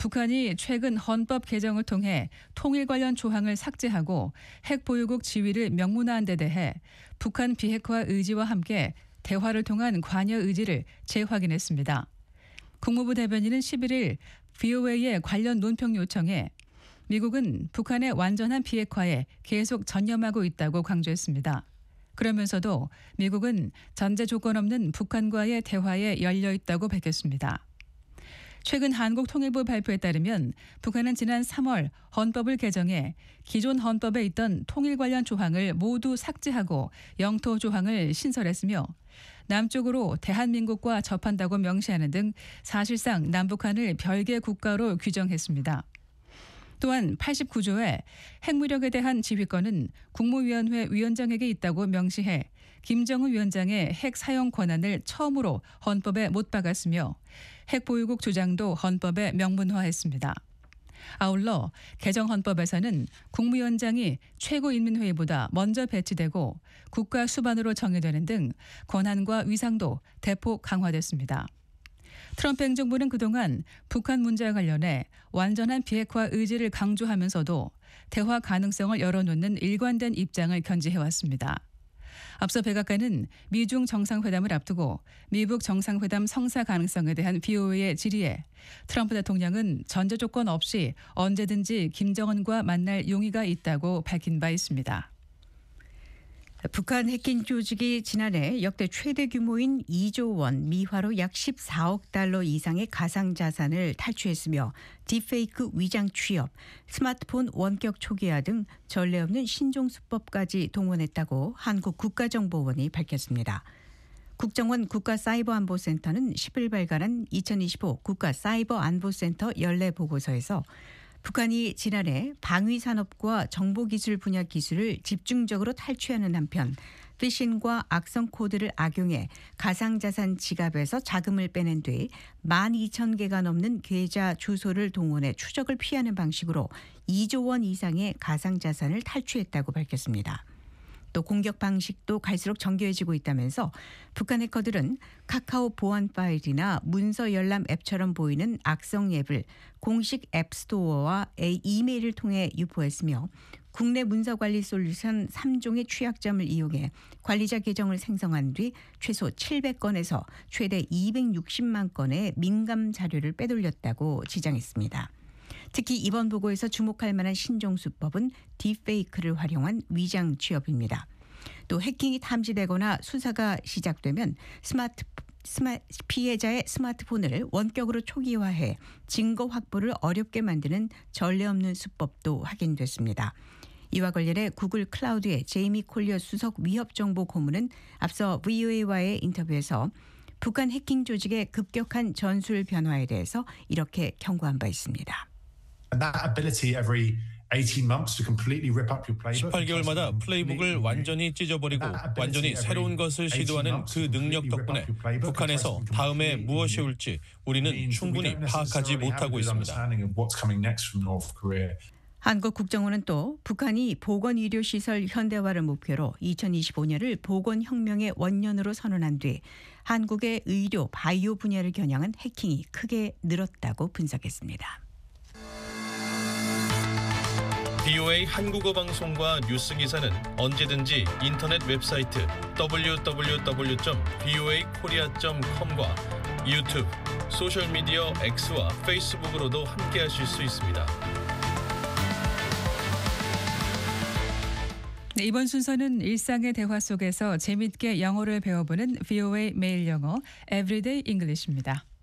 북한이 최근 헌법 개정을 통해 통일 관련 조항을 삭제하고 핵 보유국 지위를 명문화한 데 대해 북한 비핵화 의지와 함께 대화를 통한 관여 의지를 재확인했습니다. 국무부 대변인은 11일 VOA의 관련 논평 요청에 미국은 북한의 완전한 비핵화에 계속 전념하고 있다고 강조했습니다. 그러면서도 미국은 전제 조건 없는 북한과의 대화에 열려 있다고 밝혔습니다. 최근 한국통일부 발표에 따르면 북한은 지난 3월 헌법을 개정해 기존 헌법에 있던 통일 관련 조항을 모두 삭제하고 영토 조항을 신설했으며 남쪽으로 대한민국과 접한다고 명시하는 등 사실상 남북한을 별개 국가로 규정했습니다. 또한 89조에 핵무력에 대한 지휘권은 국무위원회 위원장에게 있다고 명시해 김정은 위원장의 핵 사용 권한을 처음으로 헌법에 못 박았으며 핵 보유국 주장도 헌법에 명문화했습니다. 아울러 개정 헌법에서는 국무위원장이 최고인민회의보다 먼저 배치되고 국가 수반으로 정의되는 등 권한과 위상도 대폭 강화됐습니다. 트럼프 행정부는 그동안 북한 문제와 관련해 완전한 비핵화 의지를 강조하면서도 대화 가능성을 열어놓는 일관된 입장을 견지해왔습니다. 앞서 백악관은 미중 정상회담을 앞두고 미북 정상회담 성사 가능성에 대한 VOA의 질의에 트럼프 대통령은 전제 조건 없이 언제든지 김정은과 만날 용의가 있다고 밝힌 바 있습니다. 북한 해킹 조직이 지난해 역대 최대 규모인 2조 원 미화로 약 14억 달러 이상의 가상자산을 탈취했으며 딥페이크 위장 취업, 스마트폰 원격 초기화 등 전례 없는 신종수법까지 동원했다고 한국 국가정보원이 밝혔습니다. 국정원 국가사이버안보센터는 10일 발간한 2025 국가사이버안보센터 연례 보고서에서 북한이 지난해 방위산업과 정보기술 분야 기술을 집중적으로 탈취하는 한편 피싱과 악성 코드를 악용해 가상자산 지갑에서 자금을 빼낸 뒤 12,000개가 넘는 계좌 주소를 동원해 추적을 피하는 방식으로 2조 원 이상의 가상자산을 탈취했다고 밝혔습니다. 또 공격 방식도 갈수록 정교해지고 있다면서 북한 해커들은 카카오 보안 파일이나 문서 열람 앱처럼 보이는 악성 앱을 공식 앱스토어와 이메일을 통해 유포했으며 국내 문서관리 솔루션 3종의 취약점을 이용해 관리자 계정을 생성한 뒤 최소 700건에서 최대 260만 건의 민감 자료를 빼돌렸다고 지장했습니다. 특히 이번 보고에서 주목할 만한 신종수법은 딥페이크를 활용한 위장 취업입니다. 또 해킹이 탐지되거나 수사가 시작되면 피해자의 스마트폰을 원격으로 초기화해 증거 확보를 어렵게 만드는 전례 없는 수법도 확인됐습니다. 이와 관련해 구글 클라우드의 제이미 콜리어 수석 위협정보 고문은 앞서 VOA와의 인터뷰에서 북한 해킹 조직의 급격한 전술 변화에 대해서 이렇게 경고한 바 있습니다. 18개월마다 플레이북을 완전히 찢어버리고 완전히 새로운 것을 시도하는 그 능력 덕분에 북한에서 다음에 무엇이 올지 우리는 충분히 파악하지 못하고 있습니다. 한국 국정원은 또 북한이 보건의료시설 현대화를 목표로 2025년을 보건혁명의 원년으로 선언한 뒤 한국의 의료, 바이오 분야를 겨냥한 해킹이 크게 늘었다고 분석했습니다. VOA 한국어 방송과 뉴스 기사는 언제든지 인터넷 웹사이트 www.voakorea.com과 유튜브, 소셜미디어 X와 페이스북으로도 함께하실 수 있습니다. 네, 이번 순서는 일상의 대화 속에서 재미있게 영어를 배워보는 VOA 매일 영어 Everyday English입니다.